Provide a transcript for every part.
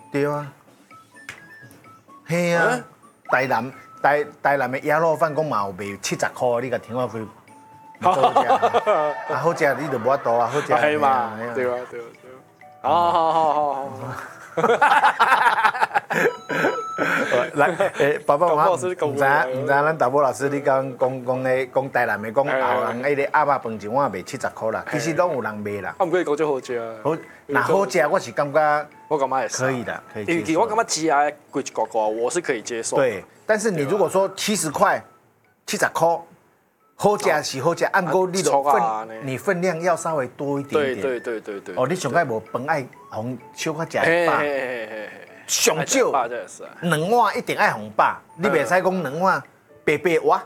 对啊，嘿啊，台南的鸭肉饭讲嘛有卖70块，你甲听我开。好食，啊好食你就无法度啊，好食。 系嘛，对啊。好。 来，爸爸妈妈唔知咱大波老师你讲台南的讲后人迄个鸭肉饭一碗卖70块啦，其实拢有人卖啦。 啊，唔过讲就好食。 那好食，我是感觉我感觉也是可以的，可以接受。 因为我感觉鸡啊贵一高，我是可以接受。 对，但是你如果说70块、70块。好食是好食，按过你分量要稍微多一点点。 对。 哦，你上盖无饭爱红小可食一百，上少2碗一定爱红百，你袂使讲2碗白哇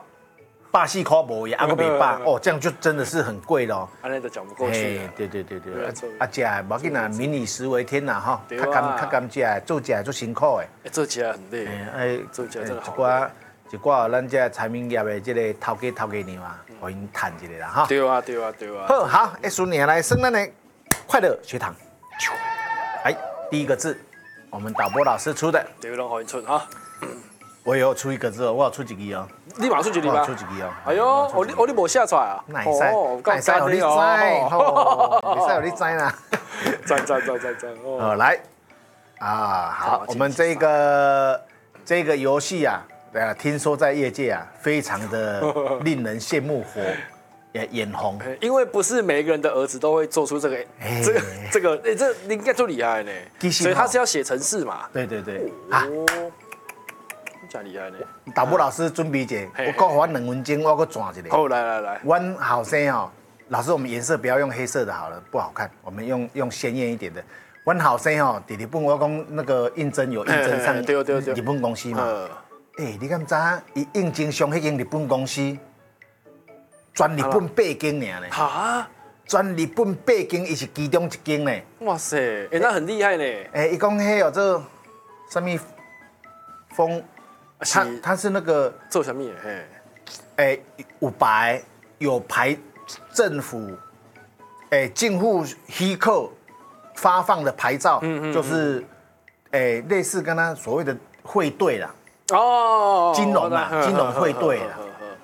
，84块无呀，啊个袂百，哦，这样就真的是很贵咯。 安尼就讲不过去。 对，啊食的无紧啊，民以食为天呐吼，较甘食的，做食的足辛苦的。 做起来很累，做起来真的好。 一寡咱这产品业的这个头家娘啊，互因趁一下啦哈。 对啊。 好，顺年来升咱的快乐学堂。来，第一个字，我们导播老师出的。 对，让互因出哈。 我也有出一个字哦，我有出一个哦。 你马出一个吗？ 出一个哦。 哎呦，你无写出来啊？ 那会使，有你知，会使有你知啦。 赞。 来，好，我们这个游戏啊。对啊，听说在业界啊，非常的令人羡慕眼红。 因为不是每一个人的儿子都会做出这你应该最厉害呢。所以他是要写程式嘛。 对。啊， 真厉害呢。 导播老师准备一下，我讲我2分钟，我搁转一个。 好，来。 阮后生哦，老师，我们颜色不要用黑色的好了，不好看，我们用鲜艳一点的。阮后生哦，伫日本我讲那个应征上日本公司嘛。你敢知？伊应征上迄间日本公司，全日本8间尔呢。 哈？ 全日本8间，伊是其中1间呢。 哇塞，那很厉害呢。 伊讲迄有这什么风，他是那个做什么？ 有牌有牌政府，政府许可发放的牌照，就是类似跟他所谓的汇兑啦。金融汇兑啦。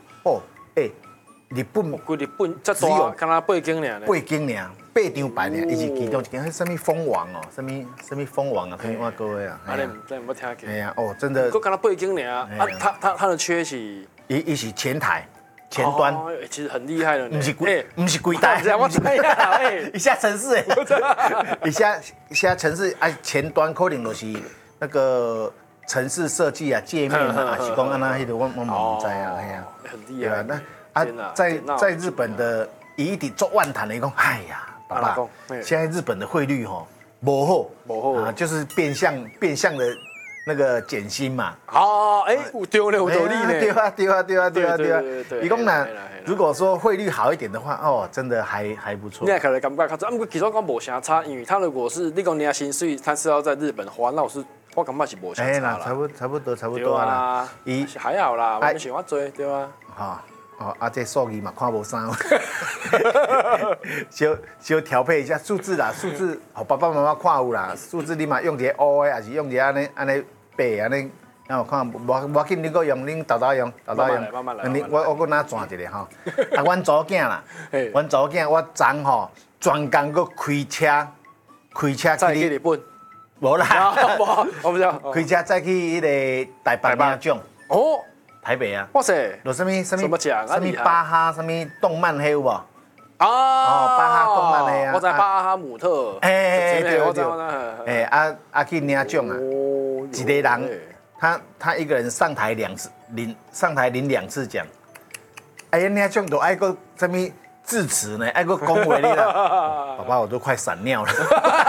日本只有敢若8间尔。 8间尔，8张牌尔，伊是其中1间，什么蜂王哦，什么蜂王啊，听我各位啊。 你唔捌听过？ 哎呀，真的。 我敢若8间尔，他的缺是， 伊是前端， 其实很厉害了。 不是柜台， 我知呀， 一下城市一下城市前端可能就是那个。城市设计啊，界面啊，是讲安那迄个我唔知啊，哎呀， 很厉害。 那在日本的一定做万谈的讲，哎呀，爸爸，现在日本的汇率吼不好啊，就是变相的那个减薪嘛。 有道理呢。 对啊。伊讲呢，如果说汇率好一点的话，真的还不错。 你也可能感觉较，不过其实我讲无啥差，因为他如果是你讲你薪水，他是要在日本花，那我感觉是无啥差啦。 差不多啦。 伊还好啦，我们想法多，对吧？ 这数字嘛看无啥，小调配一下数字啦，数字互爸爸妈妈看有啦，数字你嘛用一个乌的，还是用一个安尼白安尼，然后看无要紧，你搁用恁豆用， 慢慢来。 我搁拿转一个吼，阮查某囝啦，我昨吼专工搁开车去日本。 无啦， 我不知道。 开车再去迄个台北领奖。台北啊。 哇塞！ 有什么奖？ 什么巴哈什么动漫黑有无？巴哈动漫黑啊。 我在巴哈姆特。 对。去领奖啊！一个人，他一个人上台领2次奖。领奖都爱个什么致辞呢？爱个恭维你啦。爸爸，我都快闪尿了。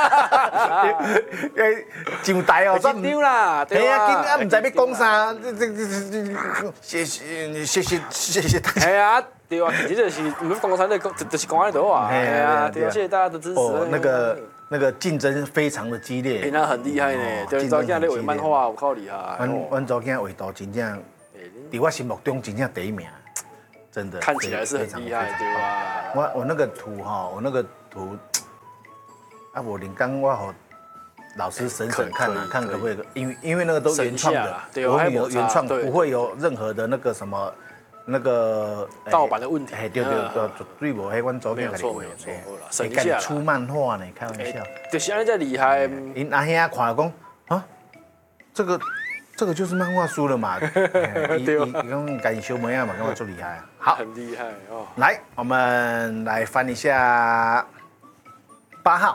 上台哦， 紧张啦， 对啊，唔知要讲啥，谢谢大家。 系啊，对啊，其实就是唔要讲啥，就是讲安尼就好啊。系啊，对啊，谢谢大家的支持。 那个竞争非常的激烈。 那很厉害呢，对，昨天你画漫画有够厉害。 阮昨天画图真正，在我心目中真正第1名，真的。 看起来是很厉害，对吧？ 我那个图，无灵感，我老师审看啊，看可不可以，因为那个都原创的，我女儿原创，不会有任何的那个什么那个盗版的问题。 对，绝对无，迄阮昨天跟你话， 省一下出漫画呢，开玩笑。 就是安尼才厉害。 因阿兄看讲啊，这个就是漫画书了嘛。伊讲赶修模样嘛，感觉最厉害。好， 很厉害哦。 来，我们来翻一下8号。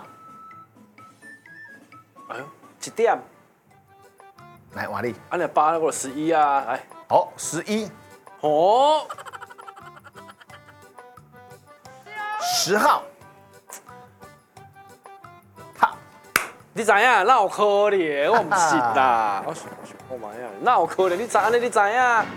哎呦，1点。 来，瓦力。 安尼8，我11啊，来。 好，11。 哦。 10号。 你知影？哪有可能？我唔信啦！我妈呀，哪有可能？你知安尼？你知影？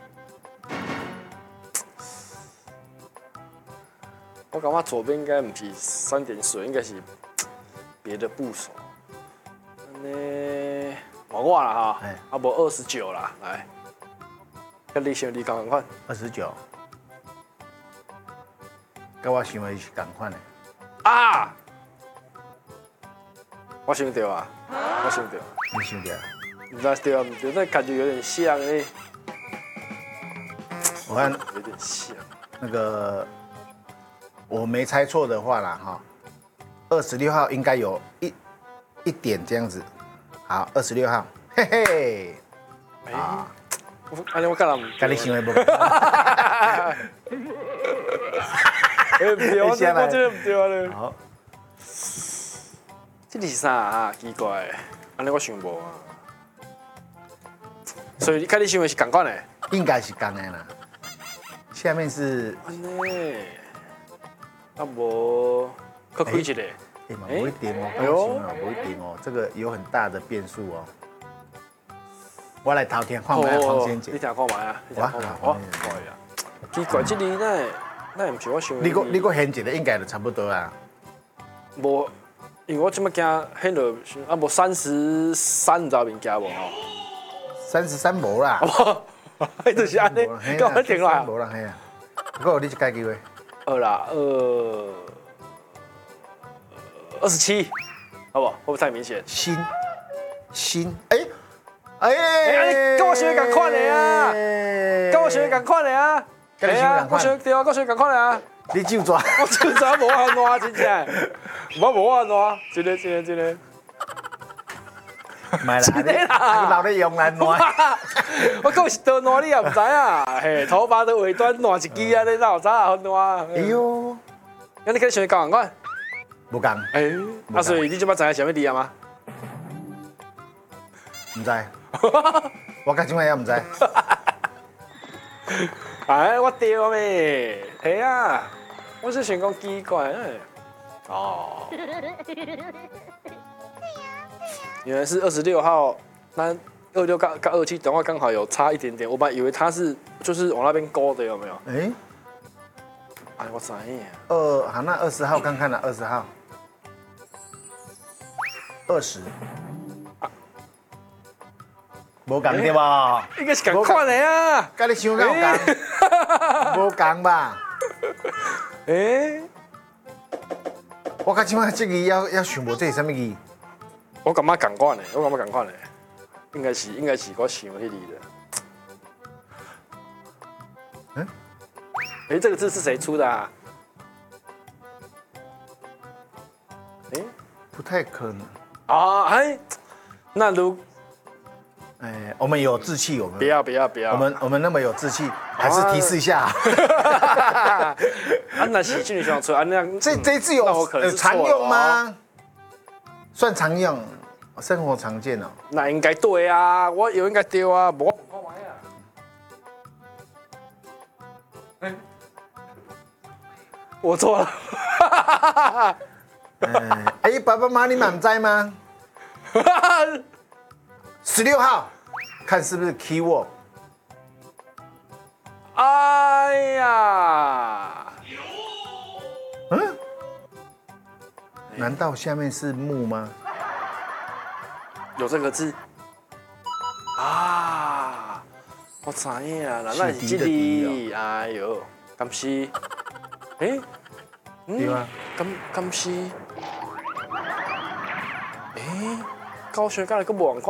我感觉左边应该唔是3点水，应该是别的部首。安尼，我啦哈，啊无29啦，来，跟你想你同款。 29，跟我想的是同款的。 啊！我想到啊，我想到。 你想到？ 唔知对啊，唔对，那感觉有点像诶。 我看有点像。 那个我没猜错的话啦哈，26号应该有一点这样子。好，26号，嘿嘿。 啊，安尼我干啦？ 跟你想的不？ 唔对，我真的唔对咧。 好。 这是啥啊？奇怪，安尼我想无啊。所以你看你想的是同款的？ 应该是同的啦。下面是。 安尼，啊无，搁开一个。 不一定哦，哎呦，不一定哦，这个有很大的变数哦。我来头天看看黄先姐。 你听看卖啊？你听看卖。哦，可以啊。奇怪，这里那唔是我想的。 你个现一个应该就差不多啦。 无。因为我即么惊迄落啊无33，你知道物件无吼 ？33无啦， 迄就是安尼，够我停啦。 无啦，系啊。不过你一届机会。 2啦，27，好不？会不会太明显？ 新， 跟我想的同款的啊，跟我想的同款的啊， 跟你想的同款。 对啊，跟我想的同款的啊。 你就抓， 我就抓无法烂，真正，我无法烂，真的。 唔係啦，留你用來爛。 我講是倒爛，你也唔知啊？嘿，頭髮的尾端爛一支啊，你哪有知啊？好爛。 哎呦， 那你跟想講款？ 無講。 啊，所以你即擺知影啥物字啊嗎？ 唔知，我到即擺也唔知。 哎，我對咩？係啊。我是想讲奇怪哦，原来是26号，那26跟27等会刚好有差一点点，我本来以为他是就是往那边勾的，有没有？哎，我知影。 好，那20号看看啦，20号，20，无共对吧？ 应该是同款的啊， 跟你想的有共，无共吧？我看即摆这个要想无这是什么字？ 我感觉同款的，应该是我想的迄字的。这个字是谁出的啊？ 不太可能啊！那如我们有志气，我们不要， 我们那么有志气，还是提示一下。 那是今年想出， 这字有常用吗？算常用，生活常见哦。 那应该对啊，我有应该对啊，无。我错了。 爸爸妈妈你满在吗？16号，看是不是 keyword？ 哎呀， 难道下面是木吗？ 有这个字啊！我知影啦，那是这里。哎呦，敢是？ 对啊。 敢是？ 高雄敢会佫无人看